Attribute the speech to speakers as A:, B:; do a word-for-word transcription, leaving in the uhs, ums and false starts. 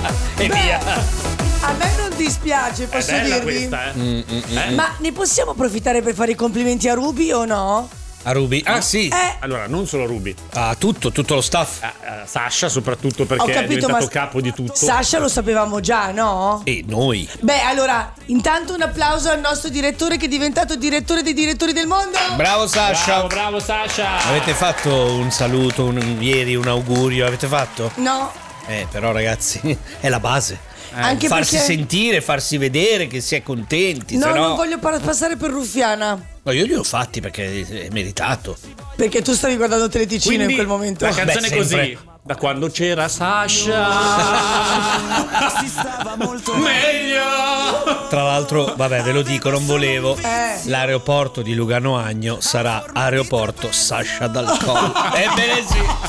A: e
B: Beh,
A: via.
B: A me non dispiace, posso
C: È bella
B: dirvi.
C: questa, eh?
A: Mm, mm, mm.
C: Eh?
B: Ma ne possiamo approfittare per fare i complimenti a Ruby o no?
A: A Ruby? Ah sì,
B: Eh,
C: Allora, non solo Ruby,
A: a tutto, tutto lo staff.
C: a, a Sasha soprattutto
B: ho
C: perché è
B: capito,
C: diventato
B: ma
C: capo di tutto.
B: Sasha lo sapevamo già, no?
A: E noi.
B: Beh, allora, intanto un applauso al nostro direttore che è diventato direttore dei direttori del mondo.
A: Bravo Sasha.
C: Bravo, bravo Sasha.
A: Avete fatto un saluto un, ieri, un augurio? Avete fatto?
B: No,
A: Eh, però ragazzi, è la base.
B: anche
A: farsi
B: perché
A: sentire, farsi vedere che si è contenti.
B: No,
A: se no,
B: non voglio par- passare per ruffiana.
A: No, io li ho fatti perché è meritato.
B: Perché tu stavi guardando Teleticino
C: Quindi,
B: in quel momento.
C: La canzone
A: Beh,
C: è così.
A: sempre.
C: Da quando c'era Sasha
D: Si stava molto
C: meglio.
A: Tra l'altro, vabbè, ve lo dico, non volevo.
B: Eh.
A: L'aeroporto di Lugano Agno sarà aeroporto Sasha Dal Colle. Ebbene sì.